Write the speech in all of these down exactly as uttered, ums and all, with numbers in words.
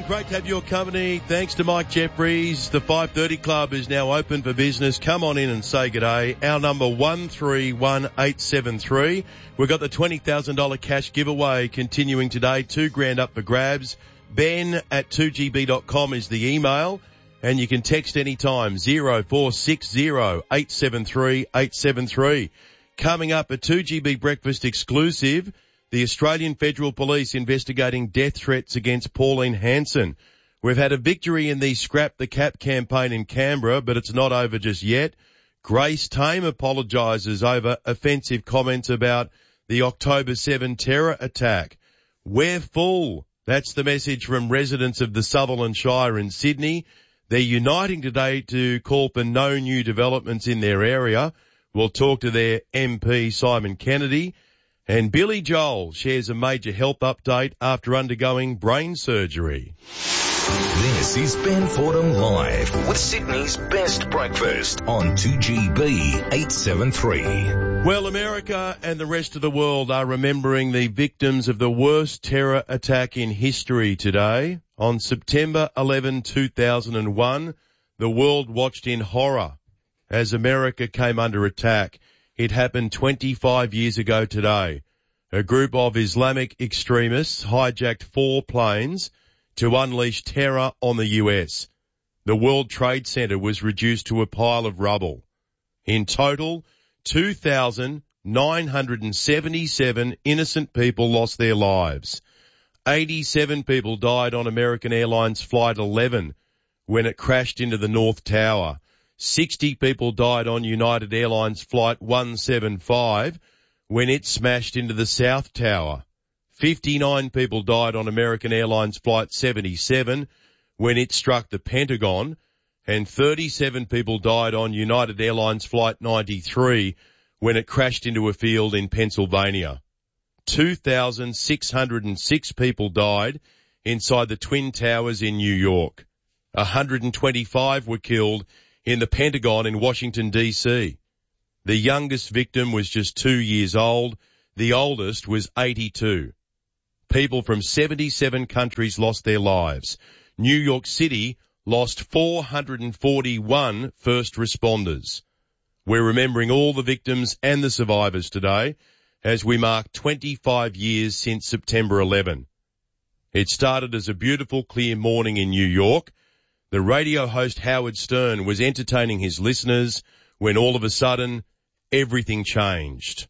great to have your company. Thanks to Mike Jeffries. The five thirty Club is now open for business. Come on in and say good day. Our number one three one eight seven three. We've got the twenty thousand dollars cash giveaway continuing today. Two grand up for grabs. Ben at two G B dot com is the email. And you can text anytime. zero four six zero eight seven three eight seven three. Coming up, a two G B breakfast exclusive. The Australian Federal Police investigating death threats against Pauline Hanson. We've had a victory in the Scrap the Cap campaign in Canberra, but it's not over just yet. Grace Tame apologises over offensive comments about the October seventh terror attack. We're full. That's the message from residents of the Sutherland Shire in Sydney. They're uniting today to call for no new developments in their area. We'll talk to their M P, Simon Kennedy. And Billy Joel shares a major health update after undergoing brain surgery. This is Ben Fordham Live with Sydney's best breakfast on two G B eight seven three. Well, America and the rest of the world are remembering the victims of the worst terror attack in history today. On September eleventh, two thousand one, the world watched in horror as America came under attack. It happened twenty-five years ago today. A group of Islamic extremists hijacked four planes to unleash terror on the U S. The World Trade Center was reduced to a pile of rubble. In total, two thousand nine hundred seventy-seven innocent people lost their lives. eighty-seven people died on American Airlines Flight eleven when it crashed into the North Tower. sixty people died on United Airlines Flight one seventy-five when it smashed into the South Tower. fifty-nine people died on American Airlines Flight seventy-seven when it struck the Pentagon, and thirty-seven people died on United Airlines Flight ninety-three when it crashed into a field in Pennsylvania. two thousand six hundred six people died inside the Twin Towers in New York. one hundred twenty-five were killed in the Pentagon in Washington, D C. The youngest victim was just two years old. The oldest was eighty-two. People from seventy-seven countries lost their lives. New York City lost four hundred forty-one first responders. We're remembering all the victims and the survivors today as we mark twenty-five years since September eleventh. It started as a beautiful, clear morning in New York. The radio host Howard Stern was entertaining his listeners when all of a sudden everything changed.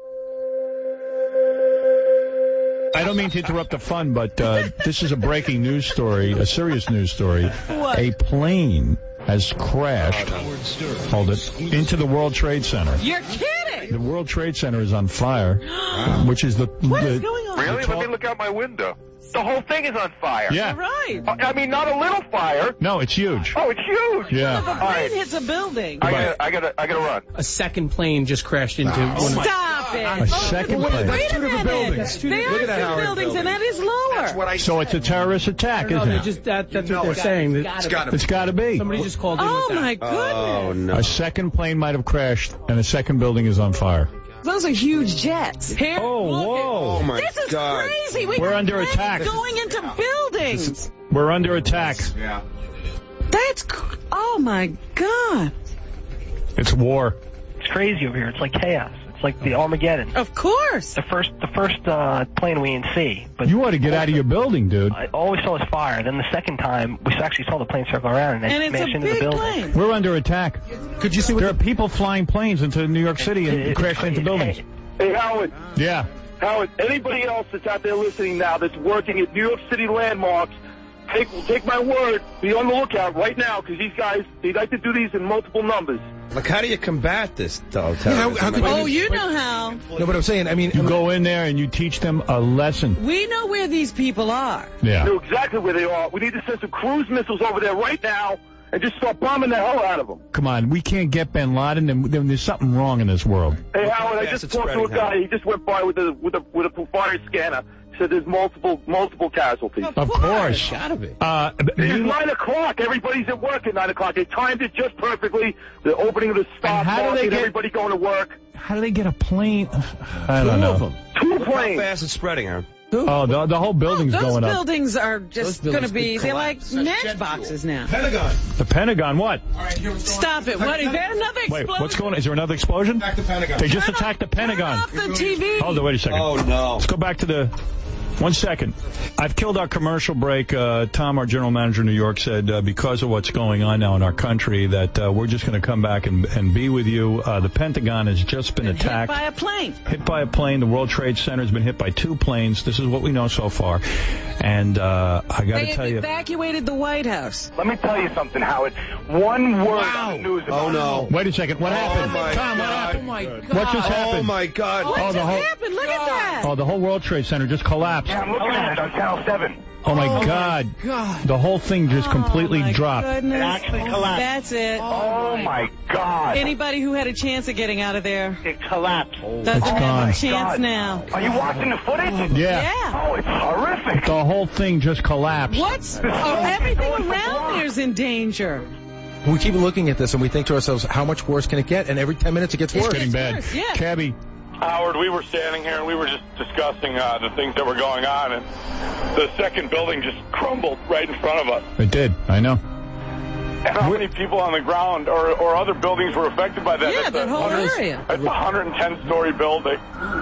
I don't mean to interrupt the fun, but uh, this is a breaking news story, a serious news story. What? A plane has crashed, hold it, into the World Trade Center. You're kidding! The World Trade Center is on fire, which is the... What the, is going on? Really? the Let me look out my window. The whole thing is on fire. Yeah. You're right. I mean, not a little fire. No, it's huge. Oh, it's huge. Yeah. If a All plane right. hits a building. I gotta, I gotta, I gotta run. A second plane just crashed into one of Stop it. A second Wait, plane. Wait a Two different minute. buildings. Two They different- are look at that two Howard buildings, building. and that is lower. That's what I So it's a terrorist attack, No, isn't they it? just that, that's No, what they're it's- saying. That It's gotta It's got to be. somebody just called in Oh, with that. my goodness. A second plane might have crashed, and a second building is on fire. Those are huge jets. Here, Oh, look whoa. at- Oh, my This is God. crazy. We We're got under planes attack. going into buildings. We're under attack. Yeah. That's, cr- oh, my God. It's war. It's crazy over here. It's like chaos. It's like the Armageddon. Of course. The first, the first uh, plane we didn't see. But You ought to get out of your building, dude. I all we saw was fire. Then the second time, we actually saw the plane circle around and then And it's smash a into the big building. plane. We're under attack. Could you see what There are people flying planes into New York City and crashing into buildings. Hey, Howard. Yeah. Howard, anybody else that's out there listening now that's working at New York City landmarks, take take my word, be on the lookout right now, because these guys, they like to do these in multiple numbers. Like, how do you combat this, though? how- how could Oh, you know how. No, but I'm saying, I mean, You go in there and you teach them a lesson. We know where these people are. Yeah. Know exactly where they are. We need to send some cruise missiles over there right now and just start bombing the hell out of them. Come on, we can't get bin Laden, then, then there's something wrong in this world. Hey, Howard, I Yes, just it's talked to a spreading, guy. Howard. He just went by with a with a with a fire scanner. Said there's multiple multiple casualties. Of course. gotta be. Uh, It's you- nine o'clock. Everybody's at work at nine o'clock. They timed it just perfectly. The opening of the stock how do they market. get- Everybody going to work. how do they get a plane? I don't Two know. of them. Two Look how planes. fast it's spreading, Aaron. Oh, the, the whole building's Those going up. buildings are just Those going to buildings be, could they're like collapse. matchboxes now. Pentagon. The Pentagon, what? All right, here we go. Stop it. What, is there another explosion? Wait, what's going on? Is there another explosion? Attack the Pentagon. They just Turn attacked the off- turn Pentagon. off the T V. Hold on, wait a second. Oh, no. Let's go back to the... One second. I've killed our commercial break. Uh, Tom, our general manager in New York, said uh, because of what's going on now in our country that uh, we're just going to come back and, and be with you. Uh, the Pentagon has just been attacked. Hit by a plane. Hit by a plane. The World Trade Center has been hit by two planes. This is what we know so far. And uh, I got They to tell have you... evacuated the White House. Let me tell you something, Howard. One word on the news about Oh, no. Wait a second. What happened? my Tom, what God. happened? Oh, my God. What just Oh, happened? my God. What Oh, just the whole- happened? Look at that. Oh, the whole World Trade Center just collapsed. Yeah, I'm looking at it on Channel seven. Oh, my Oh, my God. God. The whole thing just completely oh, my dropped. Goodness. It actually collapsed. That's it. Oh, my God. Anybody who had a chance of getting out of there It collapsed. doesn't It's have gone. a chance God. now. Are you watching the footage? Yeah. Yeah. Oh, it's horrific. The whole thing just collapsed. What's oh, everything around there's in danger. We keep looking at this and we think to ourselves, how much worse can it get? And every ten minutes it gets It's worse. Getting bad. worse, yeah. Cabby. Howard, we were standing here and we were just discussing uh, the things that were going on, and the second building just crumbled right in front of us. It did. I know. And how many people on the ground or, or other buildings were affected by that? Yeah, That's that a whole hundred- area. It's a one hundred ten story building.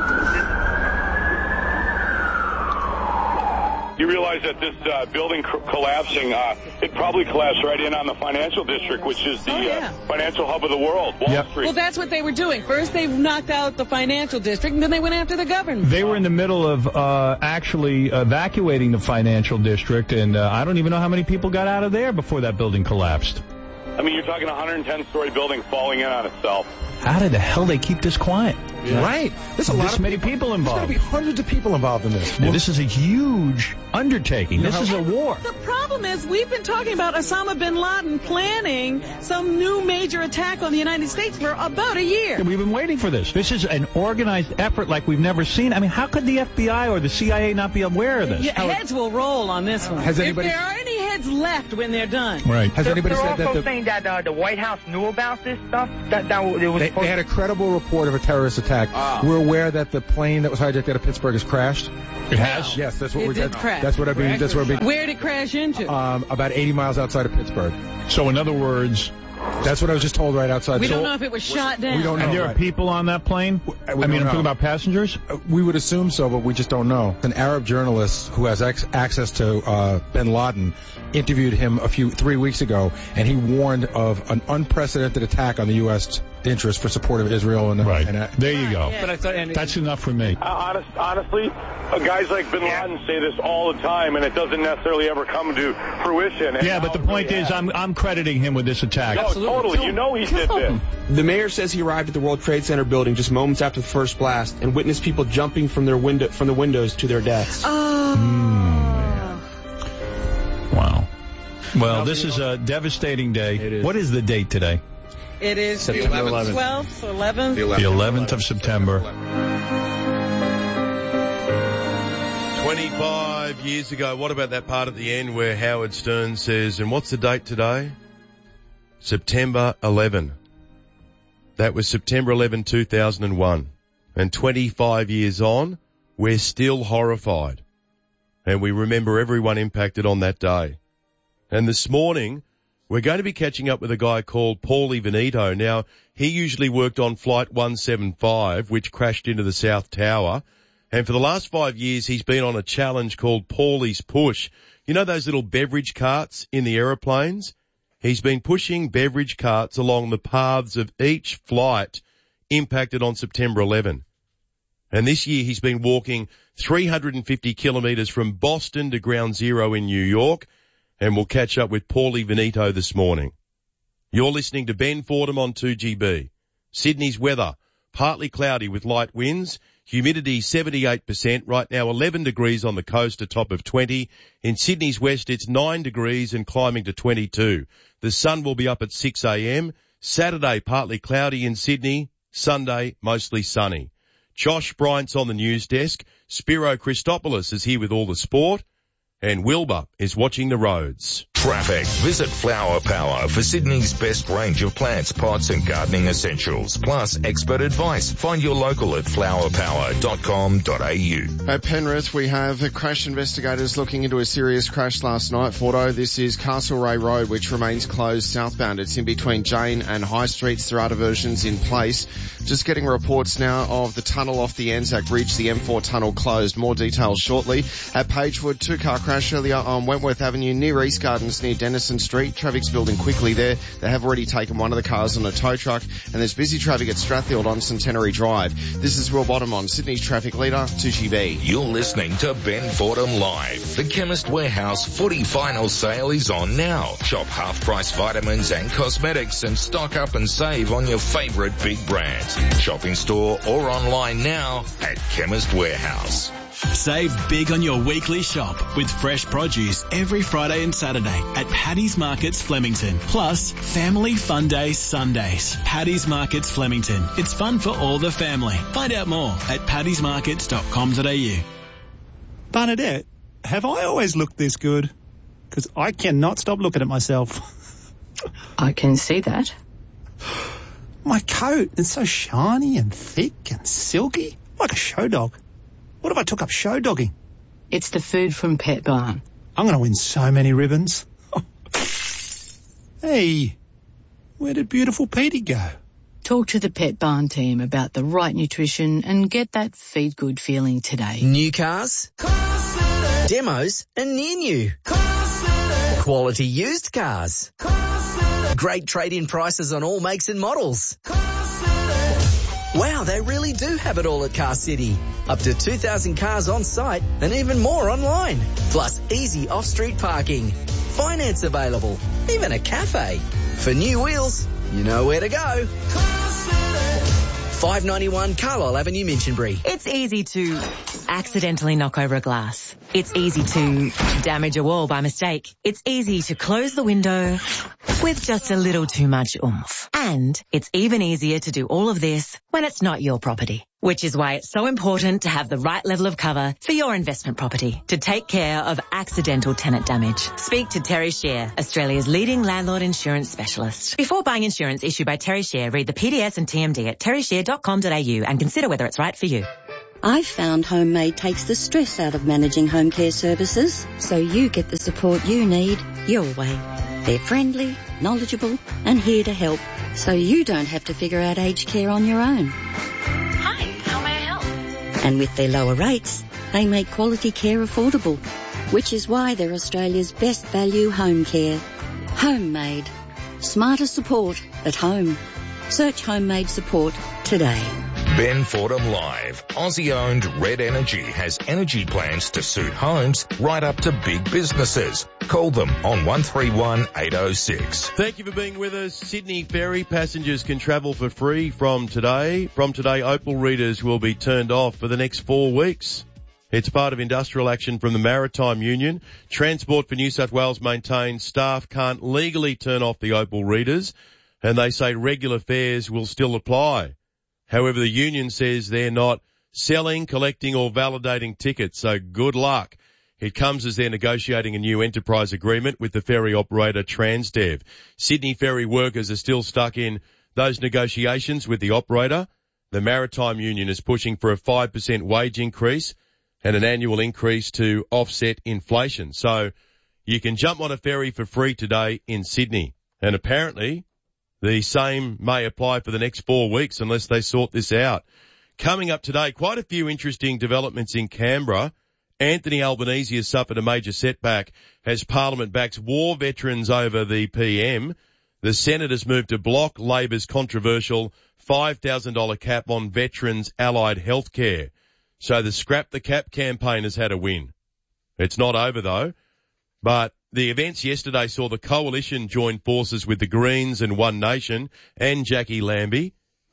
You realize that this uh, building cr- collapsing, uh, it probably collapsed right in on the financial district, which is the Oh, yeah. uh, financial hub of the world, Wall Yep. Street. Well, that's what they were doing. First, they knocked out the financial district, and then they went after the government. They were in the middle of uh, actually evacuating the financial district, and uh, I don't even know how many people got out of there before that building collapsed. I mean, you're talking a one hundred ten story building falling in on itself. How did the hell they keep this quiet? Right. There's a lot This of many people There's got to involved. be hundreds of people involved in this. Yeah, this is a huge undertaking. This is a war. The problem is we've been talking about Osama bin Laden planning some new major attack on the United States for about a year. We've been waiting for this. This is an organized effort like we've never seen. I mean, how could the F B I or the C I A not be aware of this? Yeah, heads will roll on this one. Has anybody- If there are any heads left when they're done. Right. Has anybody said that the, saying that uh, the White House knew about this stuff. That that it was. they, they had a credible report of a terrorist attack? We're aware that the plane that was hijacked out of Pittsburgh has crashed. It has? Yes, that's what It we're. did That's, crash. that's what I've been. That's what I've been. Where did it crash into? Um, about eighty miles outside of Pittsburgh. So, in other words, That's what I was just told right outside. we So- don't know if it was shot down. We don't know. and there are right. people on that plane? We I don't mean, I'm know. talking about passengers? Uh, We would assume so, but we just don't know. An Arab journalist who has ex- access to uh, bin Laden interviewed him a few three weeks ago, and he warned of an unprecedented attack on the U S interest for support of Israel. And, Right. and uh, There you go. Yeah. But I thought, and That's enough for me. Uh, honest, honestly, uh, guys like Bin Laden say this all the time, and it doesn't necessarily ever come to fruition. And Yeah, but the now it point really is, has. I'm I'm crediting him with this attack. No, totally. You know he did this. The mayor says he arrived at the World Trade Center building just moments after the first blast and witnessed people jumping from their window from the windows to their deaths. Oh. Wow. Well, this is a devastating day. It is. What is the date today? It is September eleventh. twelfth, eleventh. The eleventh of September. twenty-five years ago, what about that part at the end where Howard Stern says, and what's the date today? September eleventh. That was September eleventh, two thousand one. And twenty-five years on, we're still horrified. And we remember everyone impacted on that day. And this morning, we're going to be catching up with a guy called Paulie Veneto. Now, he usually worked on Flight one seventy-five, which crashed into the South Tower. And for the last five years, he's been on a challenge called Paulie's Push. You know those little beverage carts in the aeroplanes? He's been pushing beverage carts along the paths of each flight impacted on September eleventh. And this year he's been walking three hundred fifty kilometres from Boston to Ground Zero in New York. And we'll catch up with Paulie Veneto this morning. You're listening to Ben Fordham on two G B. Sydney's weather, partly cloudy with light winds. Humidity seventy-eight percent. Right now eleven degrees on the coast, a top of twenty. In Sydney's west it's nine degrees and climbing to twenty-two. The sun will be up at six a.m. Saturday partly cloudy in Sydney. Sunday mostly sunny. Josh Bryant's on the news desk. Spiro Christopoulos is here with all the sport. And Wilbur is watching the roads. Traffic. Visit Flower Power for Sydney's best range of plants, pots and gardening essentials, plus expert advice. Find your local at flower power dot com dot a u. At Penrith, we have crash investigators looking into a serious crash last night. Fordo, this is Castlereagh Road, which remains closed southbound. It's in between Jane and High Streets. There are diversions in place. Just getting reports now of the tunnel off the Anzac Bridge, the M four tunnel closed. More details shortly. At Pagewood, two-car crash earlier on Wentworth Avenue near East Gardens near Denison Street. Traffic's building quickly there. They have already taken one of the cars on a tow truck, and there's busy traffic at Strathfield on Centenary Drive. This is Will Bottom on Sydney's traffic leader, two G B. You're listening to Ben Fordham Live. The Chemist Warehouse footy final sale is on now. Shop half-price vitamins and cosmetics and stock up and save on your favourite big brands. Shop in store or online now at Chemist Warehouse. Save big on your weekly shop with fresh produce every Friday and Saturday at Paddy's Markets Flemington. Plus, Family Fun Day Sundays. Paddy's Markets Flemington. It's fun for all the family. Find out more at paddys markets dot com dot a u. Bernadette, have I always looked this good? Because I cannot stop looking at myself. I can see that. My coat is so shiny and thick and silky, like a show dog. What if I took up show dogging? It's the food from Pet Barn. I'm going to win so many ribbons. Hey, where did beautiful Petey go? Talk to the Pet Barn team about the right nutrition and get that feed good feeling today. New cars, demos and near new, quality used cars, great trade-in prices on all makes and models. Wow, they really do have it all at Car City. Up to two thousand cars on site and even more online. Plus easy off-street parking. Finance available. Even a cafe. For new wheels, you know where to go. five ninety-one Carlisle Avenue, Minchinbury. It's easy to accidentally knock over a glass. It's easy to damage a wall by mistake. It's easy to close the window with just a little too much oomph. And it's even easier to do all of this when it's not your property. Which is why it's so important to have the right level of cover for your investment property to take care of accidental tenant damage. Speak to Terry Shear, Australia's leading landlord insurance specialist. Before buying insurance issued by Terry Shear, read the P D S and T M D at terry shear dot com dot a u and consider whether it's right for you. I've found Homemade takes the stress out of managing home care services, so you get the support you need your way. They're friendly, knowledgeable, and here to help, so you don't have to figure out aged care on your own. Hi, how may I help? And with their lower rates, they make quality care affordable, which is why they're Australia's best value home care. Homemade. Smarter support at home. Search Homemade support today. Ben Fordham Live. Aussie-owned Red Energy has energy plans to suit homes right up to big businesses. Call them on one three one, eight oh six. Thank you for being with us. Sydney Ferry passengers can travel for free from today. From today, Opal readers will be turned off for the next four weeks. It's part of industrial action from the Maritime Union. Transport for New South Wales maintains staff can't legally turn off the Opal readers, and they say regular fares will still apply. However, the union says they're not selling, collecting or validating tickets, so good luck. It comes as they're negotiating a new enterprise agreement with the ferry operator Transdev. Sydney ferry workers are still stuck in those negotiations with the operator. The Maritime Union is pushing for a five percent wage increase and an annual increase to offset inflation. So you can jump on a ferry for free today in Sydney. And apparently the same may apply for the next four weeks unless they sort this out. Coming up today, quite a few interesting developments in Canberra. Anthony Albanese has suffered a major setback as Parliament backs war veterans over the P M. The Senate has moved to block Labor's controversial five thousand dollars cap on veterans' allied health care. So the Scrap the Cap campaign has had a win. It's not over though, but the events yesterday saw the Coalition join forces with the Greens and One Nation and Jackie Lambie,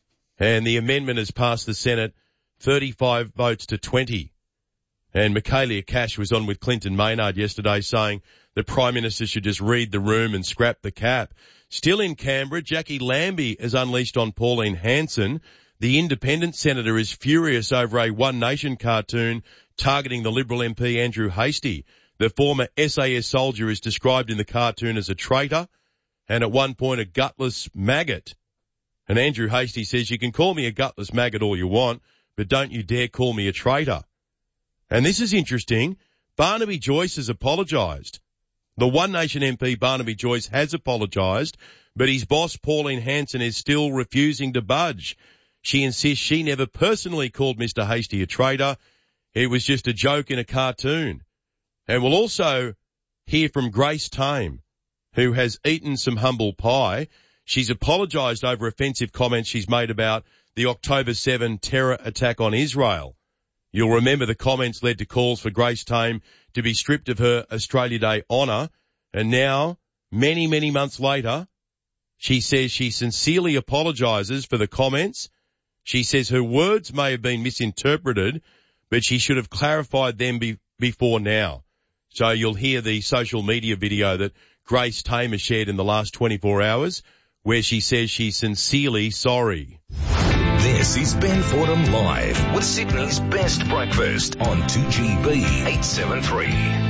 and the amendment has passed the Senate thirty-five votes to twenty. And Michaelia Cash was on with Clinton Maynard yesterday saying the Prime Minister should just read the room and scrap the cap. Still in Canberra, Jackie Lambie has unleashed on Pauline Hanson. The independent senator is furious over a One Nation cartoon targeting the Liberal M P Andrew Hastie. The former S A S soldier is described in the cartoon as a traitor and at one point a gutless maggot. And Andrew Hastie says, you can call me a gutless maggot all you want, but don't you dare call me a traitor. And this is interesting. Barnaby Joyce has apologised. The One Nation M P Barnaby Joyce has apologised, but his boss Pauline Hanson is still refusing to budge. She insists she never personally called Mister Hastie a traitor. It was just a joke in a cartoon. And we'll also hear from Grace Tame, who has eaten some humble pie. She's apologised over offensive comments she's made about the October seventh terror attack on Israel. You'll remember the comments led to calls for Grace Tame to be stripped of her Australia Day honour. And now, many, many months later, she says she sincerely apologises for the comments. She says her words may have been misinterpreted, but she should have clarified them be- before now. So you'll hear the social media video that Grace Tame has shared in the last twenty-four hours, where she says she's sincerely sorry. This is Ben Fordham Live with Sydney's best breakfast on two G B eight seventy-three.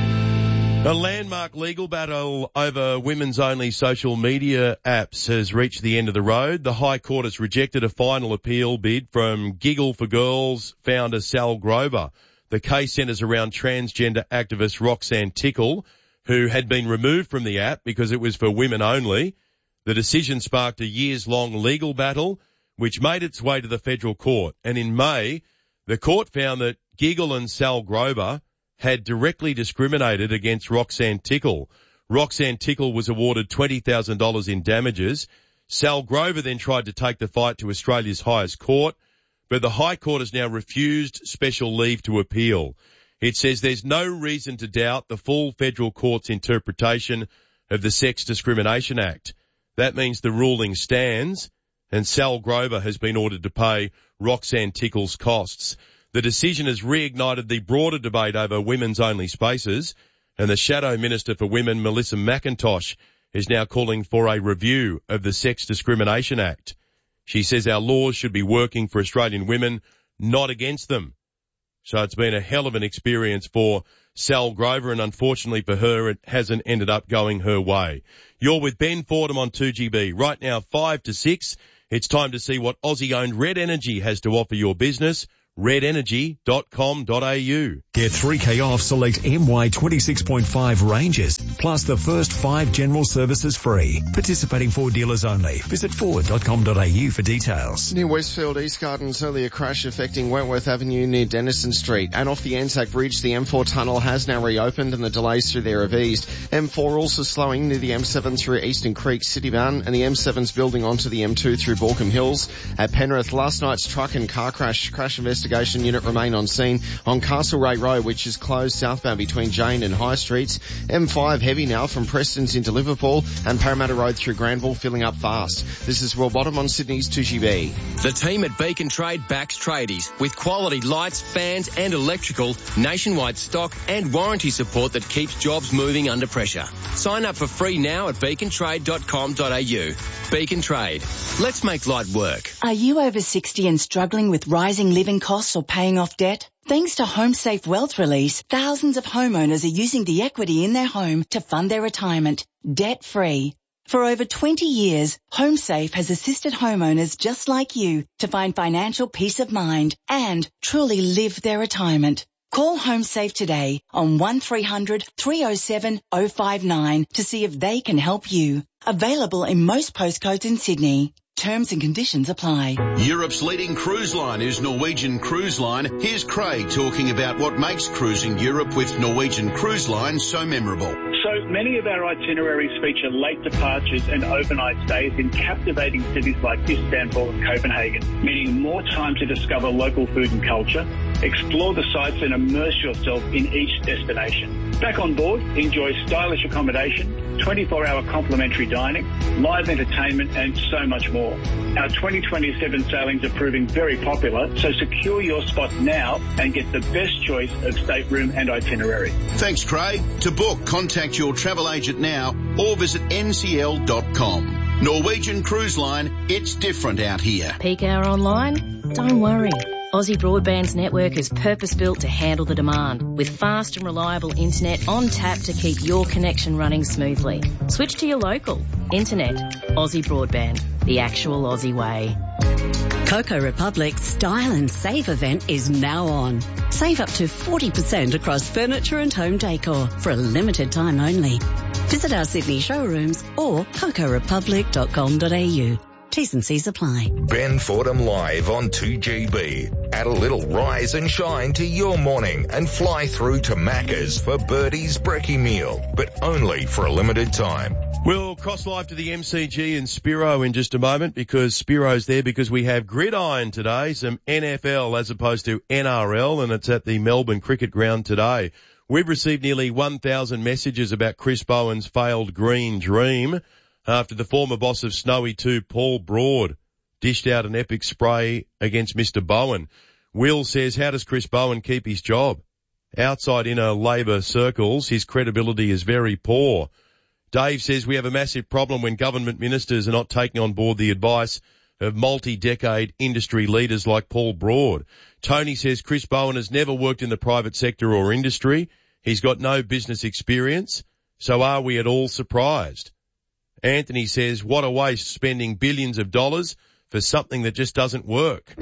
A landmark legal battle over women's-only social media apps has reached the end of the road. The High Court has rejected a final appeal bid from Giggle for Girls founder Sal Grover. The case centres around transgender activist Roxanne Tickle, who had been removed from the app because it was for women only. The decision sparked a years-long legal battle, which made its way to the federal court. And in May, the court found that Giggle and Sal Grover had directly discriminated against Roxanne Tickle. Roxanne Tickle was awarded twenty thousand dollars in damages. Sal Grover then tried to take the fight to Australia's highest court, but the High Court has now refused special leave to appeal. It says there's no reason to doubt the full federal court's interpretation of the Sex Discrimination Act. That means the ruling stands, and Sal Grover has been ordered to pay Roxanne Tickle's costs. The decision has reignited the broader debate over women's-only spaces, and the Shadow Minister for Women, Melissa McIntosh, is now calling for a review of the Sex Discrimination Act. She says our laws should be working for Australian women, not against them. So it's been a hell of an experience for Sal Grover, and unfortunately for her, it hasn't ended up going her way. You're with Ben Fordham on two G B. Right now, five to six. It's time to see what Aussie-owned Red Energy has to offer your business. red energy dot com dot a u. Get three K off select M Y twenty-six point five ranges, plus the first five general services free. Participating Ford dealers only. Visit ford dot com dot a u for details. Near Westfield East Gardens, earlier crash affecting Wentworth Avenue near Denison Street. And off the Anzac Bridge, the M four tunnel has now reopened and the delays through there have eased. M four also slowing near the M seven through Eastern Creek Citybound, and the M seven's building onto the M two through Borkham Hills. At Penrith, last night's truck and car crash, crash investigation unit remain on scene on Castlereagh Road, which is closed southbound between Jane and High Streets. M five heavy now from Preston's into Liverpool, and Parramatta Road through Granville filling up fast. This is Will Bottom on Sydney's two G B. The team at Beacon Trade backs tradies with quality lights, fans and electrical, nationwide stock and warranty support that keeps jobs moving under pressure. Sign up for free now at beacon trade dot com dot a u. Beacon Trade. Let's make light work. Are you over sixty and struggling with rising living costs or paying off debt? Thanks to HomeSafe Wealth Release, thousands of homeowners are using the equity in their home to fund their retirement, debt-free. For over twenty years, HomeSafe has assisted homeowners just like you to find financial peace of mind and truly live their retirement. Call HomeSafe today on one three hundred three oh seven oh five nine to see if they can help you. Available in most postcodes in Sydney. Terms and conditions apply. Europe's leading cruise line is Norwegian Cruise Line. Here's Craig talking about what makes cruising Europe with Norwegian Cruise Line so memorable. So many of our itineraries feature late departures and overnight stays in captivating cities like Istanbul and Copenhagen, meaning more time to discover local food and culture, explore the sites and immerse yourself in each destination. Back on board, enjoy stylish accommodation, twenty-four hour complimentary dining, live entertainment and so much more. Our twenty twenty-seven sailings are proving very popular, so secure your spot now and get the best choice of stateroom and itinerary. Thanks, Craig. To book, contact your travel agent now or visit n c l dot com. Norwegian Cruise Line, it's different out here. Peak hour online? Don't worry. Aussie Broadband's network is purpose-built to handle the demand, with fast and reliable internet on tap to keep your connection running smoothly. Switch to your local. Internet. Aussie Broadband. The actual Aussie way. Coco Republic's Style and Save event is now on. Save up to forty percent across furniture and home decor for a limited time only. Visit our Sydney showrooms or coco republic dot com dot a u. T's and C's apply. Ben Fordham live on two G B. Add a little rise and shine to your morning and fly through to Macca's for Birdie's brekkie meal, but only for a limited time. We'll cross live to the M C G in Spiro in just a moment because Spiro's there because we have Gridiron today, some N F L as opposed to N R L, and it's at the Melbourne Cricket Ground today. We've received nearly one thousand messages about Chris Bowen's failed green dream after the former boss of Snowy two, Paul Broad, dished out an epic spray against Mister Bowen. Will says, how does Chris Bowen keep his job? Outside inner Labor circles, his credibility is very poor. Dave says, we have a massive problem when government ministers are not taking on board the advice of multi-decade industry leaders like Paul Broad. Tony says, Chris Bowen has never worked in the private sector or industry. He's got no business experience. So are we at all surprised? Anthony says, what a waste spending billions of dollars for something that just doesn't work.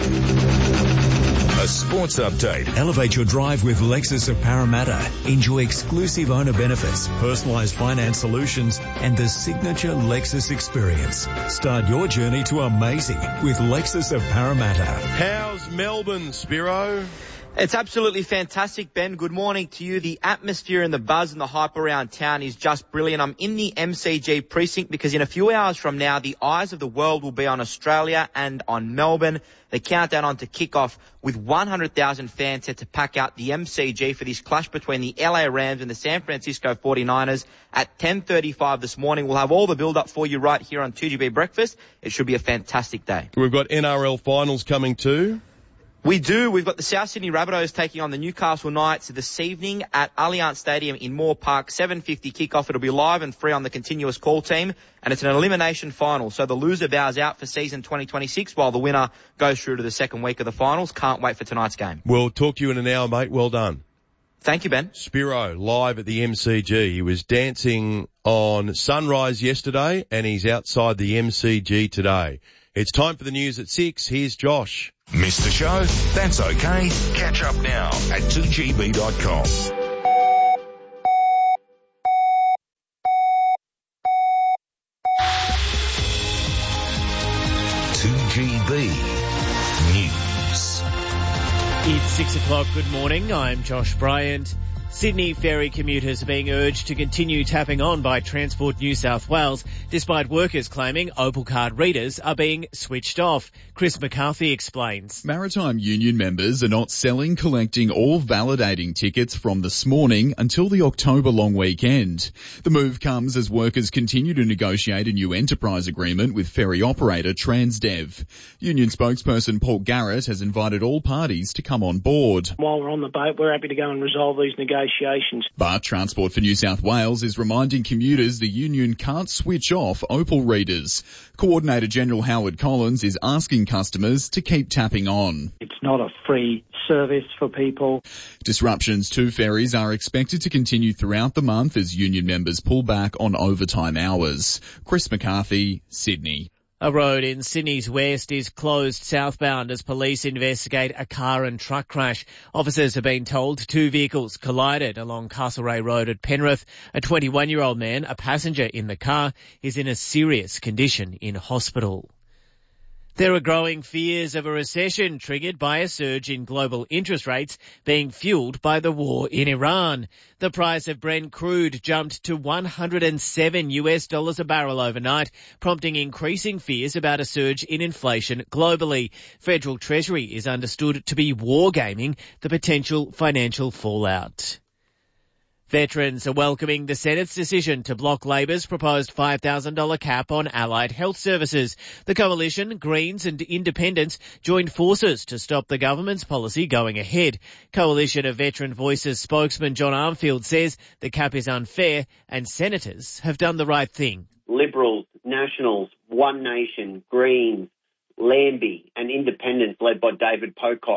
A sports update. Elevate your drive with Lexus of Parramatta. Enjoy exclusive owner benefits, personalised finance solutions, and the signature Lexus experience. Start your journey to amazing with Lexus of Parramatta. How's Melbourne, Spiro? It's absolutely fantastic, Ben. Good morning to you. The atmosphere and the buzz and the hype around town is just brilliant. I'm in the M C G precinct because in a few hours from now, the eyes of the world will be on Australia and on Melbourne. The countdown on to kick-off with one hundred thousand fans set to pack out the M C G for this clash between the L A Rams and the San Francisco forty-niners at ten thirty-five this morning. We'll have all the build-up for you right here on two G B Breakfast. It should be a fantastic day. We've got N R L finals coming too. We do. We've got the South Sydney Rabbitohs taking on the Newcastle Knights this evening at Allianz Stadium in Moore Park. seven fifty kickoff. It'll be live and free on the continuous call team, and it's an elimination final. So the loser bows out for season twenty twenty-six while the winner goes through to the second week of the finals. Can't wait for tonight's game. We'll talk to you in an hour, mate. Well done. Thank you, Ben. Spiro, live at the M C G. He was dancing on Sunrise yesterday, and he's outside the M C G today. It's time for the news at six. Here's Josh. Missed the show? That's okay. Catch up now at two G B dot com. two G B News. It's six o'clock. Good morning. I'm Josh Bryant. Sydney ferry commuters are being urged to continue tapping on by Transport New South Wales, despite workers claiming Opal card readers are being switched off. Chris McCarthy explains. Maritime Union members are not selling, collecting or validating tickets from this morning until the October long weekend. The move comes as workers continue to negotiate a new enterprise agreement with ferry operator Transdev. Union spokesperson Paul Garrett has invited all parties to come on board. While we're on the boat, we're happy to go and resolve these negotiations. But Transport for New South Wales is reminding commuters the union can't switch off Opal readers. Coordinator General Howard Collins is asking customers to keep tapping on. It's not a free service for people. Disruptions to ferries are expected to continue throughout the month as union members pull back on overtime hours. Chris McCarthy, Sydney. A road in Sydney's west is closed southbound as police investigate a car and truck crash. Officers have been told two vehicles collided along Castlereagh Road at Penrith. A twenty-one-year-old man, a passenger in the car, is in a serious condition in hospital. There are growing fears of a recession triggered by a surge in global interest rates being fueled by the war in Iran. The price of Brent crude jumped to one hundred seven US dollars a barrel overnight, prompting increasing fears about a surge in inflation globally. Federal Treasury is understood to be wargaming the potential financial fallout. Veterans are welcoming the Senate's decision to block Labor's proposed five thousand dollars cap on allied health services. The Coalition, Greens and Independents joined forces to stop the government's policy going ahead. Coalition of Veteran Voices spokesman John Armfield says the cap is unfair and senators have done the right thing. Liberals, Nationals, One Nation, Greens, Lambie and Independents led by David Pocock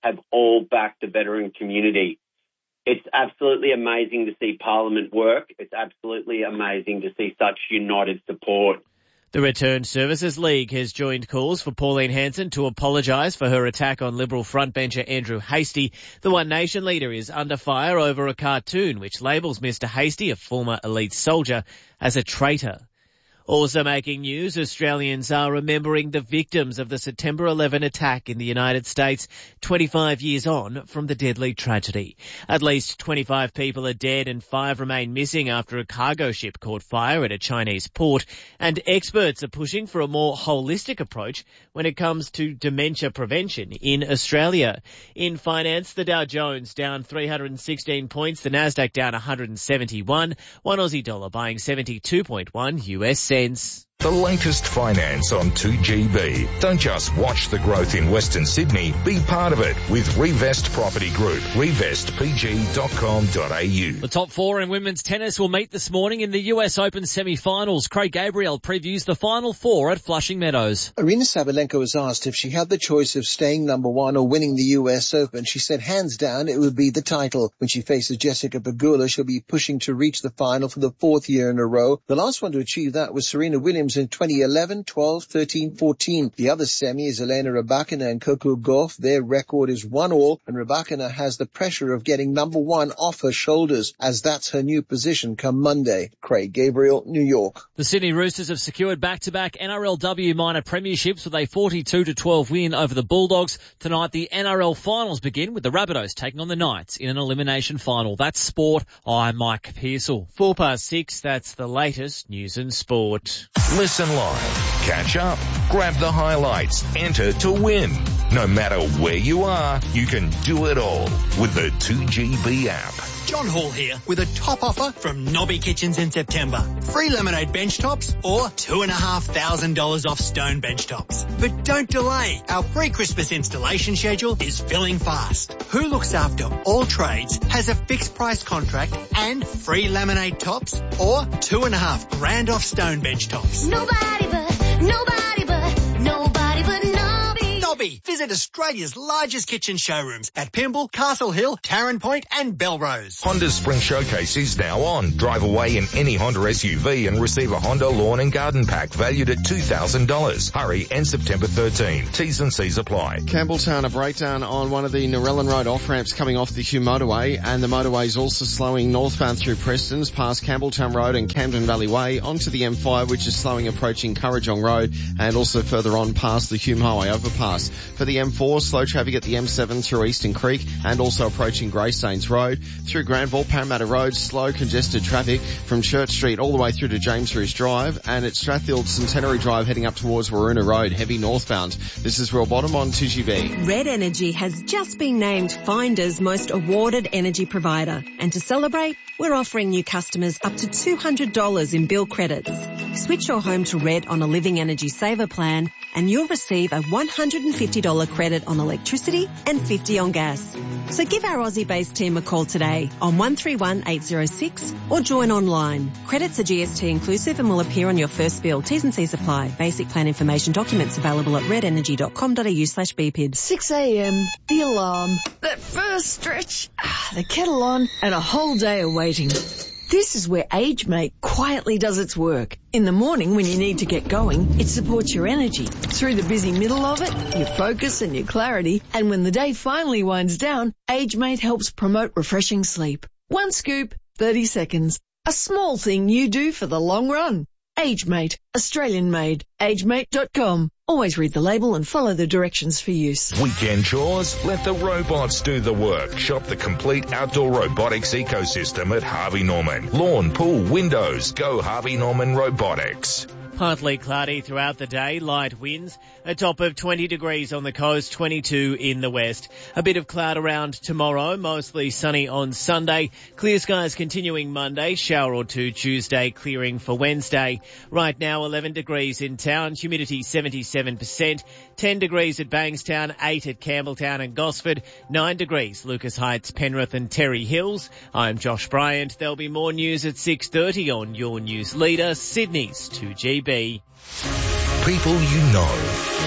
have all backed the veteran community. It's absolutely amazing to see Parliament work. It's absolutely amazing to see such united support. The Returned Services League has joined calls for Pauline Hanson to apologise for her attack on Liberal frontbencher Andrew Hastie. The One Nation leader is under fire over a cartoon which labels Mister Hastie, a former elite soldier, as a traitor. Also making news, Australians are remembering the victims of the September eleventh attack in the United States, twenty-five years on from the deadly tragedy. At least twenty-five people are dead and five remain missing after a cargo ship caught fire at a Chinese port. And experts are pushing for a more holistic approach when it comes to dementia prevention in Australia. In finance, the Dow Jones down three hundred sixteen points, the Nasdaq down one hundred seventy-one, one Aussie dollar buying seventy-two point one U S cents. The latest finance on two G B. Don't just watch the growth in Western Sydney, be part of it with Revest Property Group. revest p g dot com dot a u. The top four in women's tennis will meet this morning in the U S Open semi-finals. Craig Gabriel previews the final four at Flushing Meadows. Aryna Sabalenka was asked if she had the choice of staying number one or winning the U S Open. She said hands down it would be the title. When she faces Jessica Pegula, she'll be pushing to reach the final for the fourth year in a row. The last one to achieve that was Serena Williams in twenty eleven, twelve, thirteen, fourteen. The other semi is Elena Rybakina and Coco Gauff. Their record is one all, and Rybakina has the pressure of getting number one off her shoulders, as that's her new position come Monday. Craig Gabriel, New York. The Sydney Roosters have secured back-to-back N R L W minor premierships with a forty-two to twelve win over the Bulldogs. Tonight, the N R L finals begin with the Rabbitohs taking on the Knights in an elimination final. That's sport. I'm Mike Pearsall. Four past six, that's the latest news and sport. Listen live, catch up, grab the highlights, enter to win. No matter where you are, you can do it all with the two G B app. John Hall here with a top offer from Nobby Kitchens in September. Free lemonade bench tops or two and a half thousand dollars off stone bench tops. But don't delay. Our pre-Christmas installation schedule is filling fast. Who looks after all trades has a fixed price contract and free lemonade tops or two and a half grand off stone bench tops. Nobody but, nobody but, nobody but Nobby. Nobby. Visit Australia's largest kitchen showrooms at Pymble, Castle Hill, Tarrant Point and Belrose. Honda's Spring Showcase is now on. Drive away in any Honda S U V and receive a Honda Lawn and Garden Pack valued at two thousand dollars. Hurry, end September thirteenth. T's and C's apply. Campbelltown, a breakdown on one of the Narellan Road off-ramps coming off the Hume motorway, and the motorway is also slowing northbound through Prestons past Campbelltown Road and Camden Valley Way onto the M five, which is slowing approaching Currajong Road and also further on past the Hume Highway overpass. For the M four, slow traffic at the M seven through Eastern Creek and also approaching Greystanes Road. Through Granville, Parramatta Road, slow congested traffic from Church Street all the way through to James Rees Drive, and at Strathfield Centenary Drive heading up towards Waroona Road, heavy northbound. This is Real Bottom on two G B. Red Energy has just been named Finder's most awarded energy provider, and to celebrate, we're offering new customers up to two hundred dollars in bill credits. Switch your home to Red on a Living Energy Saver plan and you'll receive a one hundred fifty dollars credit on electricity and fifty dollars on gas. So give our Aussie-based team a call today on one three one eight zero six or join online. Credits are G S T inclusive and will appear on your first bill. T's and C's apply. Basic plan information documents available at red energy dot com dot a u slash B P I D. six a.m, the alarm, that first stretch, the kettle on, and a whole day of waiting. This is where AgeMate quietly does its work. In the morning when you need to get going, it supports your energy. Through the busy middle of it, your focus and your clarity. And when the day finally winds down, AgeMate helps promote refreshing sleep. One scoop, thirty seconds. A small thing you do for the long run. AgeMate, Australian made. age mate dot com. Always read the label and follow the directions for use. Weekend chores? Let the robots do the work. Shop the complete outdoor robotics ecosystem at Harvey Norman. Lawn, pool, windows. Go Harvey Norman Robotics. Partly cloudy throughout the day, light winds, a top of twenty degrees on the coast, twenty-two in the west. A bit of cloud around tomorrow, mostly sunny on Sunday. Clear skies continuing Monday, shower or two Tuesday, clearing for Wednesday. Right now, eleven degrees in town, humidity seventy-seven percent, ten degrees at Bankstown, eight at Campbelltown and Gosford, nine degrees Lucas Heights, Penrith and Terry Hills. I'm Josh Bryant. There'll be more news at six thirty on your news leader, Sydney's two G B. People you know.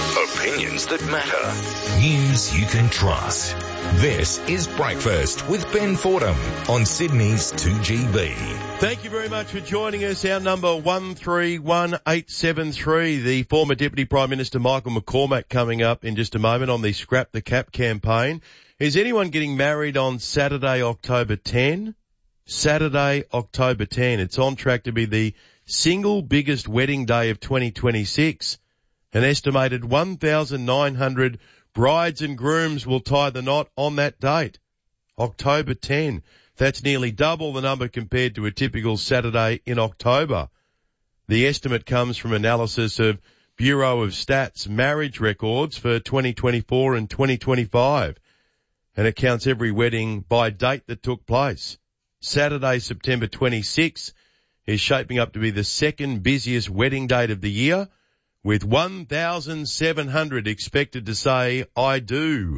Opinions that matter. News you can trust. This is Breakfast with Ben Fordham on Sydney's two G B. Thank you very much for joining us. Our number one three one eight seven three, the former Deputy Prime Minister Michael McCormack coming up in just a moment on the Scrap the Cap campaign. Is anyone getting married on Saturday, October tenth? Saturday, October tenth. It's on track to be the single biggest wedding day of twenty twenty-six. An estimated one thousand nine hundred brides and grooms will tie the knot on that date. October tenth. That's nearly double the number compared to a typical Saturday in October. The estimate comes from analysis of Bureau of Stats marriage records for twenty twenty-four and twenty twenty-five. And it counts every wedding by date that took place. Saturday, September twenty-sixth is shaping up to be the second busiest wedding date of the year, with one thousand seven hundred expected to say, I do.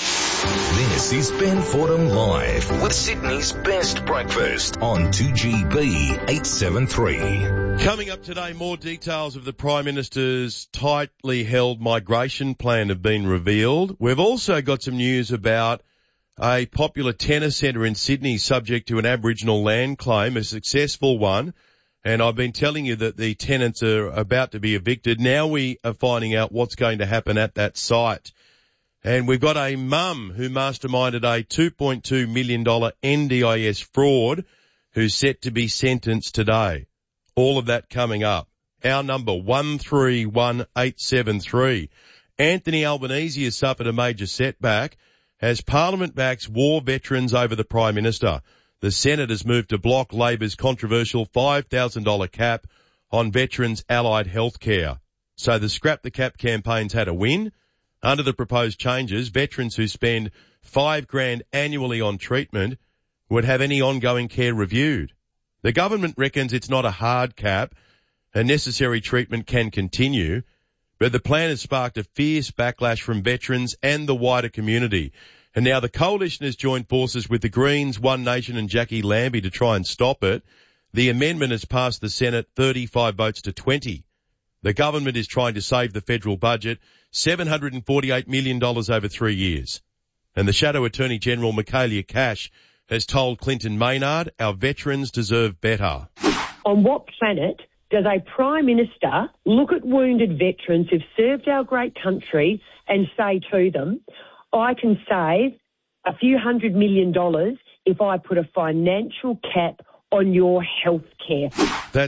This is Ben Fordham Live with Sydney's best breakfast on two G B eight seventy-three. Coming up today, more details of the Prime Minister's tightly held migration plan have been revealed. We've also got some news about a popular tennis centre in Sydney subject to an Aboriginal land claim, a successful one. And I've been telling you that the tenants are about to be evicted. Now we are finding out what's going to happen at that site. And we've got a mum who masterminded a two point two million dollars N D I S fraud who's set to be sentenced today. All of that coming up. Our number one three one eight seven three. Anthony Albanese has suffered a major setback as Parliament backs war veterans over the Prime Minister. The Senate has moved to block Labor's controversial five thousand dollars cap on veterans' allied health care. So the Scrap the Cap campaign's had a win. Under the proposed changes, veterans who spend five grand annually on treatment would have any ongoing care reviewed. The government reckons it's not a hard cap and necessary treatment can continue, but the plan has sparked a fierce backlash from veterans and the wider community. And now the coalition has joined forces with the Greens, One Nation and Jackie Lambie to try and stop it. The amendment has passed the Senate thirty-five votes to twenty. The government is trying to save the federal budget seven hundred forty-eight million dollars over three years. And the Shadow Attorney General, Michaelia Cash, has told Clinton Maynard, our veterans deserve better. On what planet does a Prime Minister look at wounded veterans who've served our great country and say to them, I can save a few hundred million dollars if I put a financial cap on your health care?